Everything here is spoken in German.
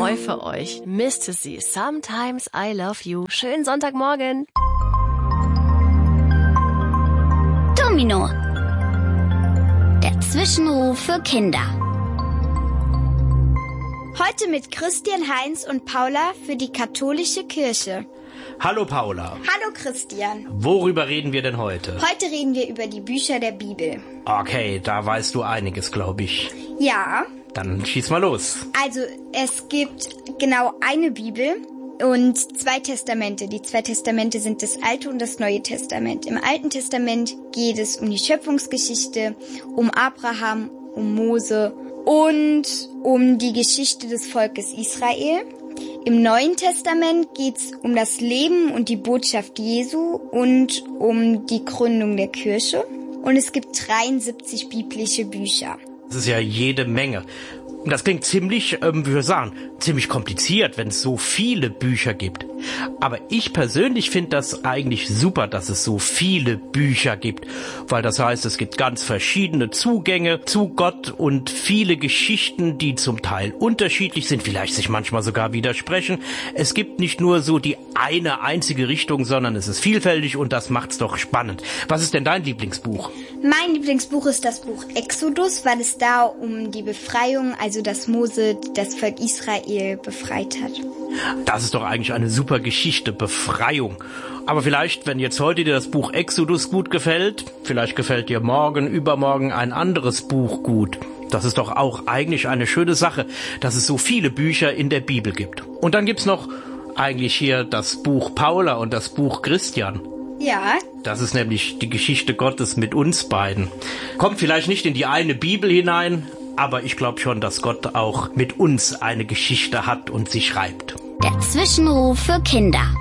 neu für euch. Mr. C, Sometimes I Love You. Schönen Sonntagmorgen. Domino. Der Zwischenruf für Kinder. Heute mit Christian, Heinz und Paula für die katholische Kirche. Hallo Paula. Hallo Christian. Worüber reden wir denn heute? Heute reden wir über die Bücher der Bibel. Okay, da weißt du einiges, glaube ich. Ja. Dann schieß mal los. Also, es gibt genau eine Bibel und 2 Testamente. Die 2 Testamente sind das Alte und das Neue Testament. Im Alten Testament geht es um die Schöpfungsgeschichte, um Abraham, um Mose und um die Geschichte des Volkes Israel. Im Neuen Testament geht's um das Leben und die Botschaft Jesu und um die Gründung der Kirche. Und es gibt 73 biblische Bücher. Das ist ja jede Menge. Und das klingt ziemlich, wie wir sagen, ziemlich kompliziert, wenn es so viele Bücher gibt. Aber ich persönlich finde das eigentlich super, dass es so viele Bücher gibt. Weil das heißt, es gibt ganz verschiedene Zugänge zu Gott und viele Geschichten, die zum Teil unterschiedlich sind, vielleicht sich manchmal sogar widersprechen. Es gibt nicht nur so die eine einzige Richtung, sondern es ist vielfältig und das macht's doch spannend. Was ist denn dein Lieblingsbuch? Mein Lieblingsbuch ist das Buch Exodus, weil es da um die Befreiung, also dass Mose das Volk Israel befreit hat. Das ist doch eigentlich eine super Geschichte, Befreiung. Aber vielleicht, wenn jetzt heute dir das Buch Exodus gut gefällt, vielleicht gefällt dir morgen, übermorgen ein anderes Buch gut. Das ist doch auch eigentlich eine schöne Sache, dass es so viele Bücher in der Bibel gibt. Und dann gibt's noch eigentlich hier das Buch Paula und das Buch Christian. Ja. Das ist nämlich die Geschichte Gottes mit uns beiden. Kommt vielleicht nicht in die eine Bibel hinein, aber ich glaube schon, dass Gott auch mit uns eine Geschichte hat und sie schreibt. Der Zwischenruf für Kinder.